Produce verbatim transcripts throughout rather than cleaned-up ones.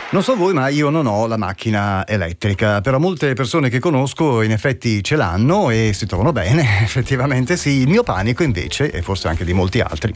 Non so voi, ma io non ho la macchina elettrica, però molte persone che conosco in effetti ce l'hanno e si trovano bene, effettivamente sì. Il mio panico invece, e forse anche di molti altri,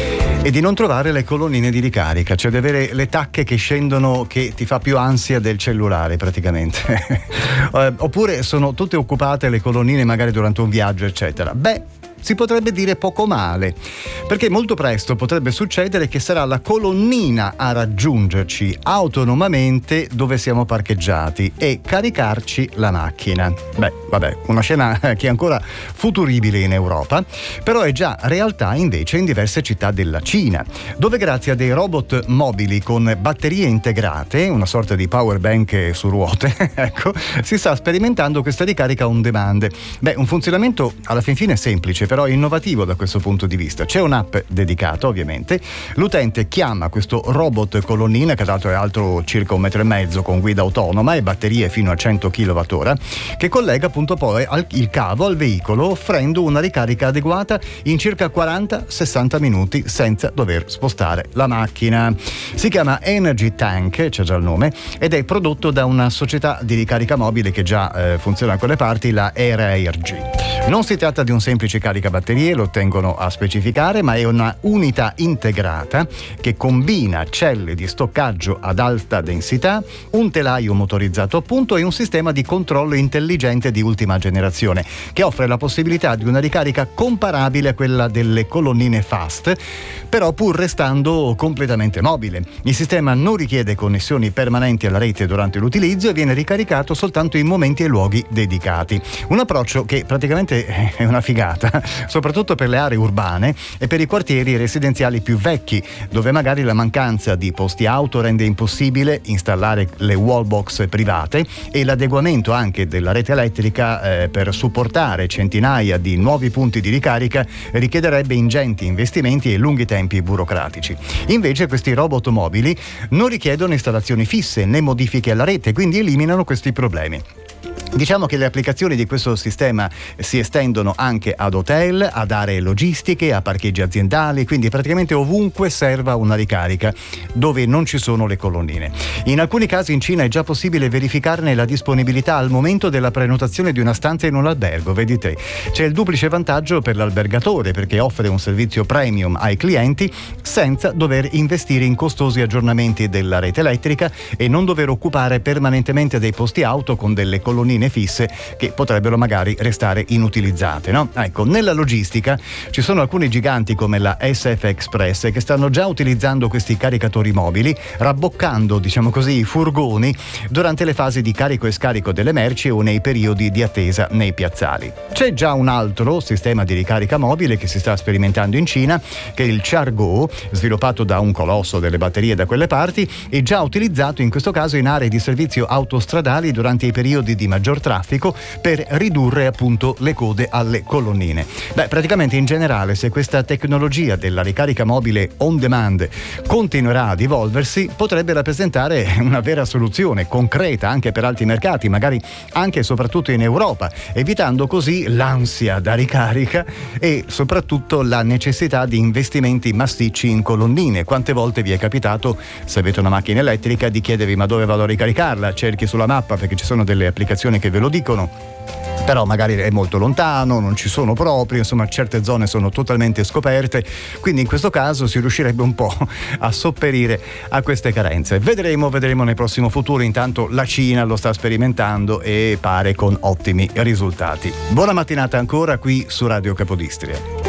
è di non trovare le colonnine di ricarica, cioè di avere le tacche che scendono, che ti fa più ansia del cellulare praticamente. eh, oppure sono tutte occupate le colonnine magari durante un viaggio, eccetera. Beh, si potrebbe dire poco male, perché molto presto potrebbe succedere che sarà la colonnina a raggiungerci autonomamente dove siamo parcheggiati e caricarci la macchina. Beh, vabbè, una scena che è ancora futuribile in Europa, però è già realtà invece in diverse città della Cina, dove grazie a dei robot mobili con batterie integrate, una sorta di power bank su ruote, ecco, si sta sperimentando questa ricarica on demand. Beh, un funzionamento alla fin fine semplice, però innovativo da questo punto di vista. C'è un'app dedicata, ovviamente. L'utente chiama questo robot colonnina, che tra l'altro è alto circa un metro e mezzo, con guida autonoma e batterie fino a cento chilowattora, che collega appunto poi al, il cavo al veicolo, offrendo una ricarica adeguata in circa quaranta sessanta minuti senza dover spostare la macchina. Si chiama Energy Tank, c'è già il nome, ed è prodotto da una società di ricarica mobile che già eh, funziona da quelle parti, la Air-Energy. Non si tratta di un semplice caricabatterie, lo tengono a specificare, ma è una unità integrata che combina celle di stoccaggio ad alta densità, un telaio motorizzato appunto e un sistema di controllo intelligente di ultima generazione che offre la possibilità di una ricarica comparabile a quella delle colonnine fast, però pur restando completamente mobile. Il sistema non richiede connessioni permanenti alla rete durante l'utilizzo e viene ricaricato soltanto in momenti e luoghi dedicati. Un approccio che praticamente è una figata, soprattutto per le aree urbane e per i quartieri residenziali più vecchi, dove magari la mancanza di posti auto rende impossibile installare le wallbox private e l'adeguamento anche della rete elettrica eh, per supportare centinaia di nuovi punti di ricarica richiederebbe ingenti investimenti e lunghi tempi burocratici. Invece questi robot mobili non richiedono installazioni fisse né modifiche alla rete, quindi eliminano questi problemi. Diciamo che le applicazioni di questo sistema si estendono anche ad hotel, ad aree logistiche, a parcheggi aziendali, quindi praticamente ovunque serva una ricarica dove non ci sono le colonnine. In alcuni casi in Cina è già possibile verificarne la disponibilità al momento della prenotazione di una stanza in un albergo, vedi te. C'è il duplice vantaggio per l'albergatore, perché offre un servizio premium ai clienti senza dover investire in costosi aggiornamenti della rete elettrica e non dover occupare permanentemente dei posti auto con delle colonnine fisse che potrebbero magari restare inutilizzate, no? Ecco, nella logistica ci sono alcuni giganti come la S F Express che stanno già utilizzando questi caricatori mobili, rabboccando, diciamo così, i furgoni durante le fasi di carico e scarico delle merci o nei periodi di attesa nei piazzali. C'è già un altro sistema di ricarica mobile che si sta sperimentando in Cina, che è il Chargo, sviluppato da un colosso delle batterie da quelle parti e già utilizzato in questo caso in aree di servizio autostradali durante i periodi di maggior traffico per ridurre appunto le code alle colonnine. Beh, praticamente in generale, se questa tecnologia della ricarica mobile on demand continuerà ad evolversi, potrebbe rappresentare una vera soluzione concreta anche per altri mercati, magari anche e soprattutto in Europa, evitando così l'ansia da ricarica e soprattutto la necessità di investimenti massicci in colonnine. Quante volte vi è capitato, se avete una macchina elettrica, di chiedervi ma dove vado a ricaricarla? Cerchi sulla mappa perché ci sono delle applicazioni che ve lo dicono, però magari è molto lontano, non ci sono proprio, insomma certe zone sono totalmente scoperte, quindi in questo caso si riuscirebbe un po' a sopperire a queste carenze. Vedremo, vedremo nel prossimo futuro. Intanto la Cina lo sta sperimentando e pare con ottimi risultati. Buona mattinata ancora qui su Radio Capodistria.